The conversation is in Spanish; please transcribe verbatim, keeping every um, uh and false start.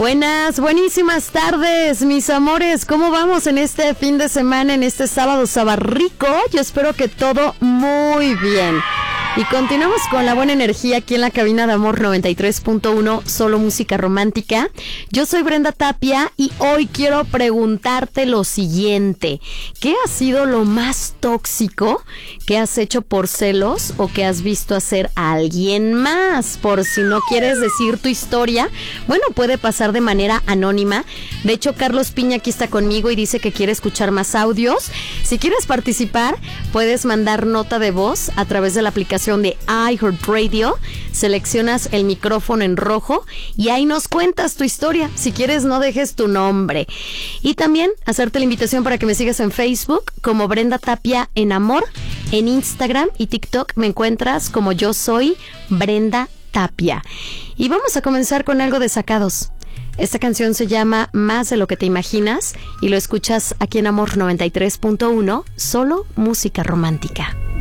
Buenas, buenísimas tardes, mis amores. ¿Cómo vamos en este fin de semana, en este sábado sabarrico? Yo espero que todo muy bien. Y continuamos con la buena energía aquí en la cabina de Amor noventa y tres punto uno, solo música romántica. Yo soy Brenda Tapia y hoy quiero preguntarte lo siguiente. ¿Qué ha sido lo más tóxico que has hecho por celos o que has visto hacer a alguien más? Por si no quieres decir tu historia, bueno, puede pasar de manera anónima. De hecho, Carlos Piña aquí está conmigo y dice que quiere escuchar más audios. Si quieres participar, puedes mandar nota de voz a través de la aplicación de iHeartRadio, seleccionas el micrófono en rojo y ahí nos cuentas tu historia. Si quieres, no dejes tu nombre. Y también hacerte la invitación para que me sigas en Facebook como Brenda Tapia en Amor. En Instagram y TikTok me encuentras como Yo Soy Brenda Tapia. Y vamos a comenzar con algo de Sacados. Esta canción se llama Más de lo que te imaginas y lo escuchas aquí en Amor noventa y tres punto uno, solo música romántica.